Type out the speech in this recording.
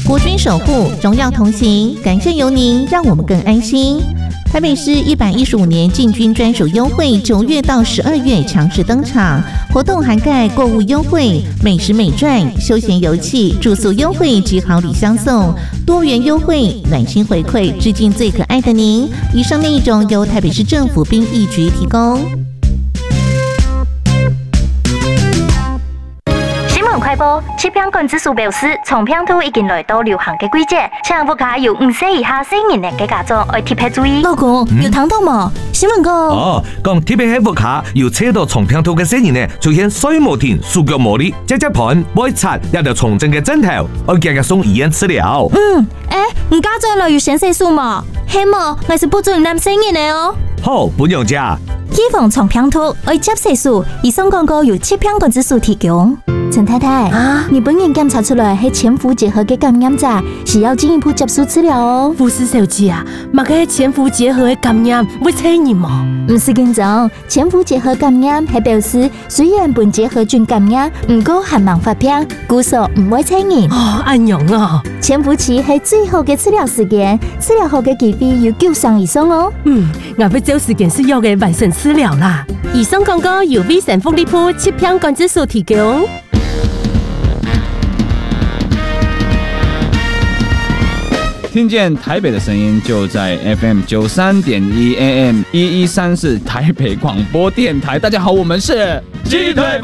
国军守护，荣耀同行，感谢有您，让我们更安心。台北市115年进军专属优惠9月到12月强势登场，活动涵盖购物优惠、美食美馔、休闲游憩、住宿优惠及好礼相送，多元优惠，暖心回馈，致敬最可爱的您。以上内容由台北市政府兵役局提供。 快播，吃香管指数表示，从平兔已经来到流行嘅季节，请大家有5歲以下成人嘅家長要特別注意。 老公，有聽到冇？新聞講講特別喺屋卡要車到從平兔嘅成人呢，出現水無停、手腳無力、隻盤、背擦，一條重症嘅枕頭，我日日送醫院治療。 唔家長來要先細數嘛，希望我是不准男成人嘅哦。 好，不用加。 預防從平兔愛接細數，以上廣告由吃香管指數提供。陳太太你本人檢查出來係潛伏結核嘅感染者，需要進一步接受治療哦。 護士小姐啊，乜嘅潛伏結核嘅感染會傳染嗎？ 唔是咁種，潛伏結核感染係表示雖然本結核菌感染，唔過還冇發病，故所唔會傳染。 安樣啊！ 潛伏期係最好嘅治療時間，治療後嘅機會有9成以上哦。 我要找時間需要嘅完成治療啦。以上廣告由衛生福利部吃香管指數提供。 聽見台北的聲音，就在 FM 93.1 AM 1134台北廣播電台。大家好，我們是雞腿。